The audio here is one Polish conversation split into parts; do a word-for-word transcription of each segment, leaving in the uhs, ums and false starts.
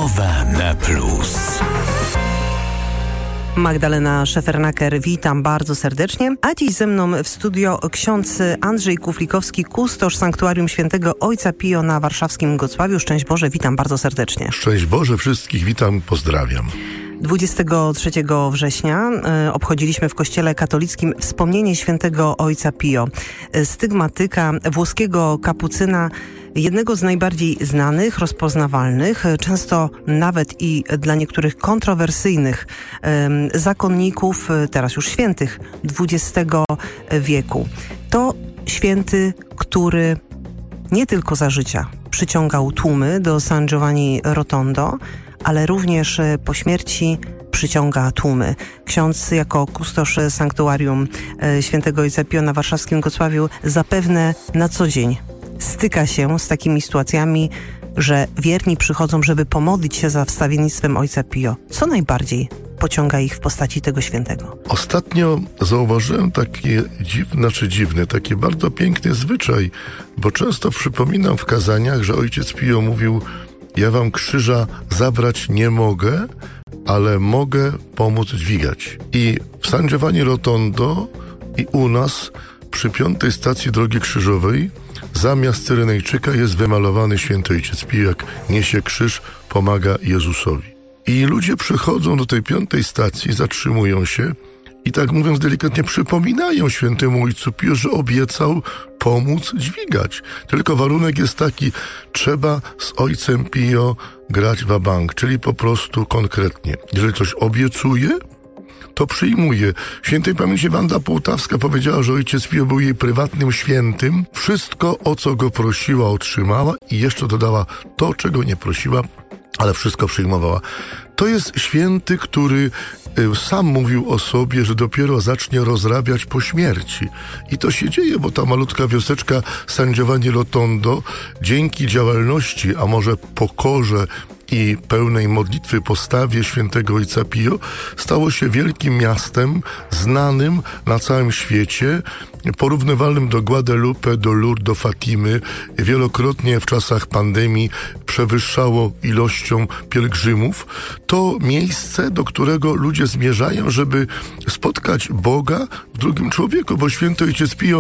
Mowa na plus. Magdalena Szefernaker, witam bardzo serdecznie. A dziś ze mną w studio ksiądz Andrzej Kuflikowski, kustosz Sanktuarium Świętego Ojca Pio na warszawskim Gocławiu. Szczęść Boże, witam bardzo serdecznie. Szczęść Boże wszystkich, witam, pozdrawiam. dwudziestego trzeciego września y, obchodziliśmy w kościele katolickim wspomnienie świętego Ojca Pio, stygmatyka, włoskiego kapucyna, jednego z najbardziej znanych, rozpoznawalnych, często nawet i dla niektórych kontrowersyjnych y, zakonników, teraz już świętych dwudziestego wieku. To święty, który nie tylko za życia przyciągał tłumy do San Giovanni Rotondo, ale również po śmierci przyciąga tłumy. Ksiądz jako kustosz Sanktuarium Świętego Ojca Pio na warszawskim Gocławiu zapewne na co dzień styka się z takimi sytuacjami, że wierni przychodzą, żeby pomodlić się za wstawiennictwem Ojca Pio. Co najbardziej pociąga ich w postaci tego świętego? Ostatnio zauważyłem takie dziwne, znaczy dziwny, taki bardzo piękny zwyczaj, bo często przypominam w kazaniach, że Ojciec Pio mówił: ja wam krzyża zabrać nie mogę, ale mogę pomóc dźwigać. I w San Giovanni Rotondo i u nas przy piątej stacji Drogi Krzyżowej zamiast Cyrenejczyka jest wymalowany święty Ojciec Pio, jak niesie krzyż, pomaga Jezusowi. I ludzie przychodzą do tej piątej stacji, zatrzymują się i tak mówiąc delikatnie przypominają świętemu Ojcu Pio, że obiecał pomóc dźwigać. Tylko warunek jest taki: trzeba z Ojcem Pio grać wa bank, czyli po prostu konkretnie. Jeżeli coś obiecuje, to przyjmuje. Świętej pamięci Wanda Połtawska powiedziała, że Ojciec Pio był jej prywatnym świętym. Wszystko, o co go prosiła, otrzymała i jeszcze dodała to, czego nie prosiła, ale wszystko przyjmowała. To jest święty, który sam mówił o sobie, że dopiero zacznie rozrabiać po śmierci. I to się dzieje, bo ta malutka wioseczka San Giovanni Rotondo dzięki działalności, a może pokorze i pełnej modlitwy postawie świętego Ojca Pio stało się wielkim miastem, znanym na całym świecie, porównywalnym do Guadalupe, do Lourdes, do Fatimy. Wielokrotnie w czasach pandemii przewyższało ilością pielgrzymów. To miejsce, do którego ludzie zmierzają, żeby spotkać Boga w drugim człowieku, bo święty Ojciec Pio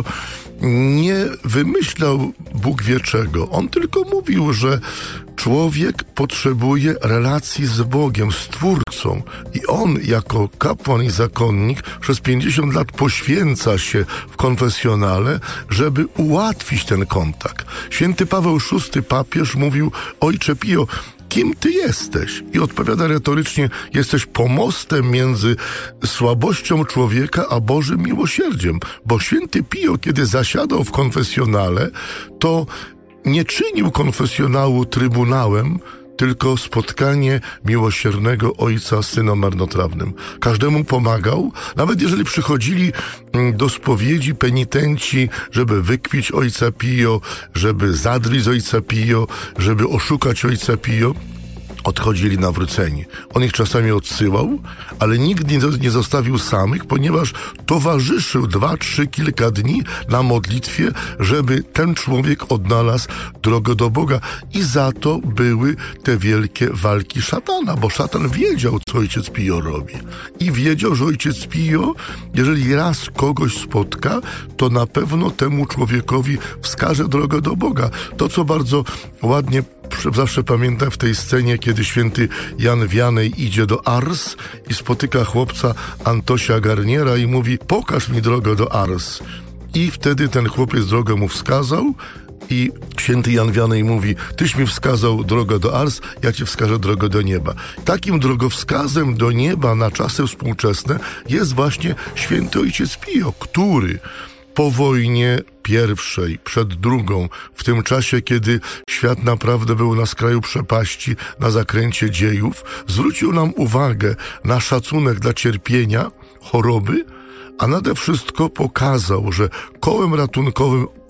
nie wymyślał Bóg wie czego. On tylko mówił, że człowiek potrzebuje relacji z Bogiem, z Twórcą. I on jako kapłan i zakonnik przez pięćdziesiąt lat poświęca się w konfesjonale, żeby ułatwić ten kontakt. Święty Paweł szósty, papież, mówił: Ojcze Pio, kim ty jesteś? I odpowiada retorycznie: jesteś pomostem między słabością człowieka a Bożym miłosierdziem. Bo święty Pio, kiedy zasiadał w konfesjonale, to nie czynił konfesjonału trybunałem, tylko spotkanie miłosiernego Ojca z Synem marnotrawnym. Każdemu pomagał, nawet jeżeli przychodzili do spowiedzi penitenci, żeby wykpić Ojca Pio, żeby zadrzeć z Ojca Pio, żeby oszukać Ojca Pio, odchodzili nawróceni. On ich czasami odsyłał, ale nigdy nie zostawił samych, ponieważ towarzyszył dwa, trzy, kilka dni na modlitwie, żeby ten człowiek odnalazł drogę do Boga. I za to były te wielkie walki szatana, bo szatan wiedział, co Ojciec Pio robi. I wiedział, że Ojciec Pio, jeżeli raz kogoś spotka, to na pewno temu człowiekowi wskaże drogę do Boga. To, co bardzo ładnie zawsze pamiętam w tej scenie, kiedy święty Jan Wianej idzie do Ars i spotyka chłopca Antosia Garniera i mówi: pokaż mi drogę do Ars. I wtedy ten chłopiec drogę mu wskazał i święty Jan Wianej mówi: tyś mi wskazał drogę do Ars, ja ci wskażę drogę do nieba. Takim drogowskazem do nieba na czasy współczesne jest właśnie święty Ojciec Pio, który po wojnie pierwszej, przed drugą, w tym czasie, kiedy świat naprawdę był na skraju przepaści, na zakręcie dziejów, zwrócił nam uwagę na szacunek dla cierpienia, choroby, a nade wszystko pokazał, że kołem ratunkowym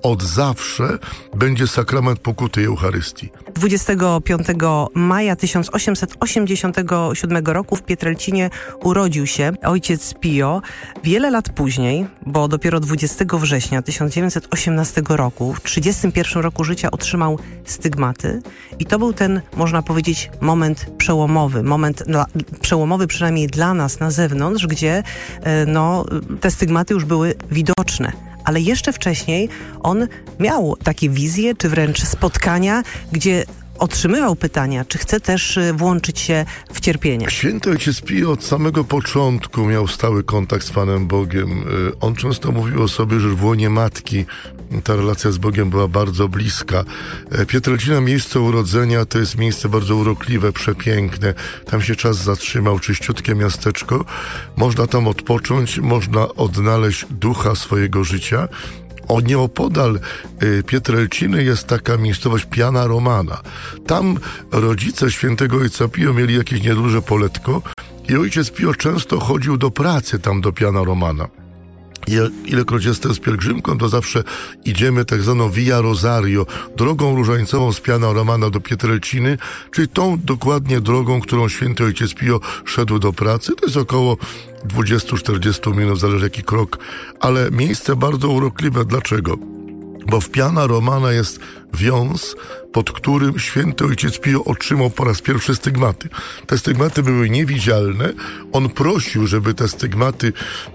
od zawsze będzie sakrament pokuty i Eucharystii. dwudziestego piątego maja tysiąc osiemset osiemdziesiątego siódmego roku w Pietrelcinie urodził się ojciec Pio. Wiele lat później, bo dopiero dwudziestego września tysiąc dziewięćset osiemnastego roku, w trzydziestym pierwszym roku życia otrzymał stygmaty i to był ten, można powiedzieć, moment przełomowy. Moment dla, przełomowy przynajmniej dla nas na zewnątrz, gdzie no, te stygmaty już były widoczne. Ale jeszcze wcześniej on miał takie wizje, czy wręcz spotkania, gdzie otrzymywał pytania, czy chce też włączyć się w cierpienie. Święty ojciec Pio od samego początku miał stały kontakt z Panem Bogiem. On często mówił o sobie, że w łonie matki ta relacja z Bogiem była bardzo bliska. Pietrelcina, miejsce urodzenia, to jest miejsce bardzo urokliwe, przepiękne. Tam się czas zatrzymał, czyściutkie miasteczko. Można tam odpocząć, można odnaleźć ducha swojego życia. O nieopodal y, Pietrelciny jest taka miejscowość Piana Romana. Tam rodzice świętego ojca Pio mieli jakieś nieduże poletko i ojciec Pio często chodził do pracy tam do Piana Romana. I ilekroć jestem z pielgrzymką, to zawsze idziemy tak zwaną Via Rosario, drogą różańcową z Piana Romana do Pietrelciny, czyli tą dokładnie drogą, którą święty ojciec Pio szedł do pracy. To jest około dwadzieścia do czterdziestu minut, zależy jaki krok, ale miejsce bardzo urokliwe. Dlaczego? Bo w Piana Romana jest wiąz, pod którym święty ojciec Pio otrzymał po raz pierwszy stygmaty. Te stygmaty były niewidzialne. On prosił, żeby te stygmaty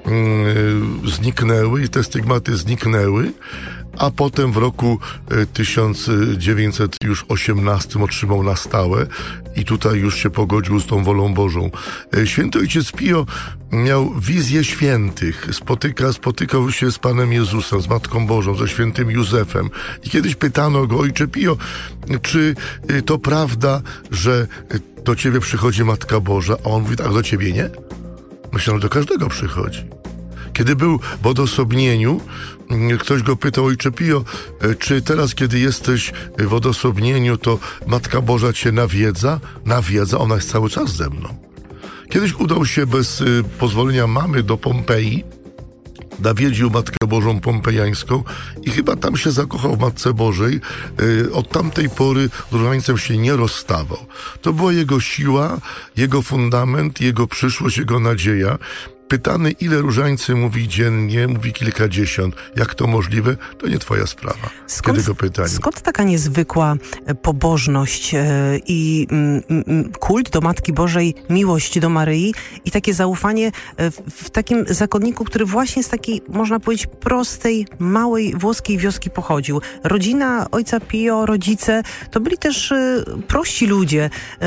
yy, zniknęły i te stygmaty zniknęły, a potem w roku tysiąc dziewięćset osiemnastym otrzymał na stałe i tutaj już się pogodził z tą wolą Bożą. Święty ojciec Pio miał wizję świętych. Spotyka, spotykał się z Panem Jezusem, z Matką Bożą, ze świętym Józefem. I kiedyś pytano go: ojcze Pio, czy to prawda, że do ciebie przychodzi Matka Boża? A on mówi: tak, do ciebie nie? Myślę, że do każdego przychodzi. Kiedy był w odosobnieniu, ktoś go pytał: ojcze Pio, czy teraz, kiedy jesteś w odosobnieniu, to Matka Boża cię nawiedza? Nawiedza, ona jest cały czas ze mną. Kiedyś udał się bez y, pozwolenia mamy do Pompeji, nawiedził Matkę Bożą pompejańską i chyba tam się zakochał w Matce Bożej. Y, od tamtej pory z różańcem się nie rozstawał. To była jego siła, jego fundament, jego przyszłość, jego nadzieja. Pytany, ile różańcy mówi dziennie, mówi kilkadziesiąt. Jak to możliwe? To nie twoja sprawa. Skąd, Kiedy go pytanie. skąd taka niezwykła pobożność yy, i yy, kult do Matki Bożej, miłość do Maryi i takie zaufanie w, w takim zakonniku, który właśnie z takiej, można powiedzieć, prostej, małej włoskiej wioski pochodził. Rodzina ojca Pio, rodzice, to byli też yy, prości ludzie.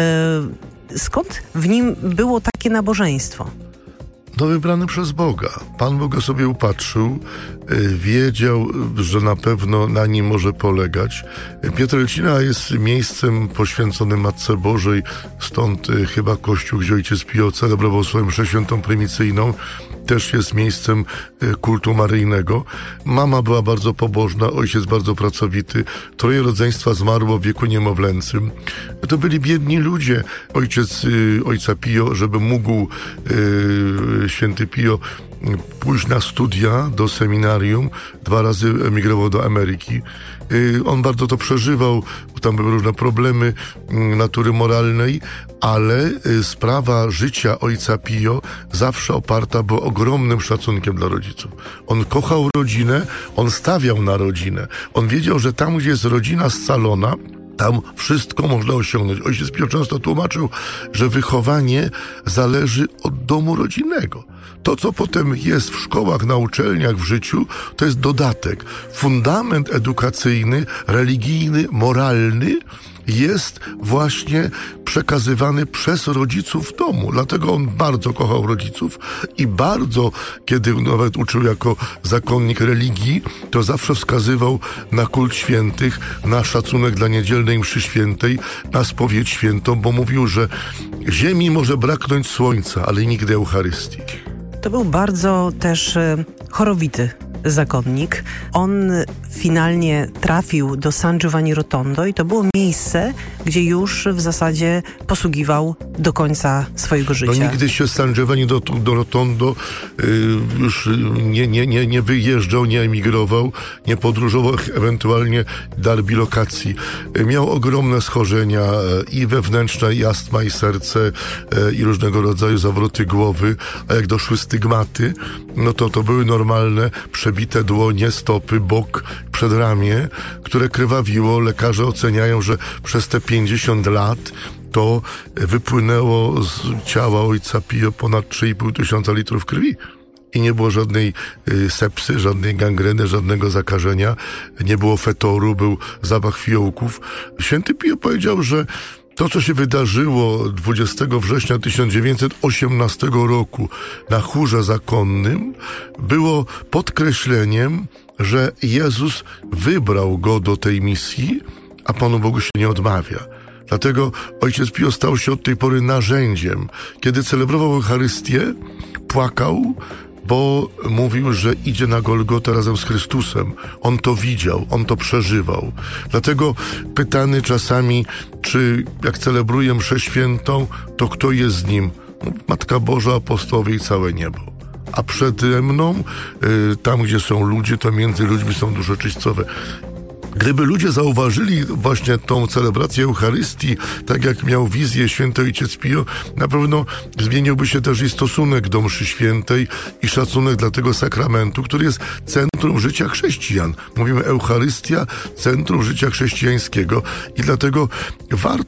Yy, skąd w nim było takie nabożeństwo? No, wybrany przez Boga. Pan Bóg go sobie upatrzył, wiedział, że na pewno na nim może polegać. Pietrelcina jest miejscem poświęconym Matce Bożej, stąd chyba kościół, gdzie ojciec Pio celebrował swoją mszę świętą prymicyjną, też jest miejscem kultu maryjnego. Mama była bardzo pobożna, ojciec bardzo pracowity. Troje rodzeństwa zmarło w wieku niemowlęcym. To byli biedni ludzie. Ojciec ojca Pio, żeby mógł yy, święty Pio pójść na studia do seminarium, dwa razy emigrował do Ameryki. On bardzo to przeżywał, bo tam były różne problemy natury moralnej, ale sprawa życia ojca Pio zawsze oparta była ogromnym szacunkiem dla rodziców. On kochał rodzinę, on stawiał na rodzinę. On wiedział, że tam, gdzie jest rodzina scalona, tam wszystko można osiągnąć. Ojciec Pio często tłumaczył, że wychowanie zależy od domu rodzinnego. To, co potem jest w szkołach, na uczelniach, w życiu, to jest dodatek. Fundament edukacyjny, religijny, moralny jest właśnie przekazywany przez rodziców w domu. Dlatego on bardzo kochał rodziców i bardzo, kiedy nawet uczył jako zakonnik religii, to zawsze wskazywał na kult świętych, na szacunek dla niedzielnej mszy świętej, na spowiedź świętą, bo mówił, że ziemi może braknąć słońca, ale nigdy Eucharystii. To był bardzo też e, chorowity zakonnik. On finalnie trafił do San Giovanni Rotondo i to było miejsce, gdzie już w zasadzie posługiwał do końca swojego życia. No nigdy się z San Giovanni do, do Rotondo y, już nie, nie, nie, nie wyjeżdżał, nie emigrował, nie podróżował, ewentualnie dar bilokacji. Y, miał ogromne schorzenia y, i wewnętrzne, i astma, i serce, y, i różnego rodzaju zawroty głowy, a jak doszły stygmaty, no to to były normalne, przebite dłonie, stopy, bok, przedramię, które krwawiło. Lekarze oceniają, że przez te pięćdziesiąt lat to wypłynęło z ciała ojca Pio ponad trzy i pół tysiąca litrów krwi. I nie było żadnej y, sepsy, żadnej gangreny, żadnego zakażenia. Nie było fetoru, był zapach fiołków. Święty Pio powiedział, że to, co się wydarzyło dwudziestego września tysiąc dziewięćset osiemnastego roku na chórze zakonnym, było podkreśleniem, że Jezus wybrał go do tej misji, a Panu Bogu się nie odmawia. Dlatego ojciec Pio stał się od tej pory narzędziem. Kiedy celebrował Eucharystię, płakał, bo mówił, że idzie na Golgotę razem z Chrystusem. On to widział, on to przeżywał. Dlatego pytany czasami, czy jak celebruję mszę świętą, to kto jest z nim? No, Matka Boża, apostołowie i całe niebo. A przede mną, y, tam gdzie są ludzie, to między ludźmi są dusze czyścowe. Gdyby ludzie zauważyli właśnie tą celebrację Eucharystii, tak jak miał wizję święty ojciec Pio, na pewno zmieniłby się też i stosunek do mszy świętej i szacunek dla tego sakramentu, który jest centrum życia chrześcijan. Mówimy Eucharystia, centrum życia chrześcijańskiego i dlatego warto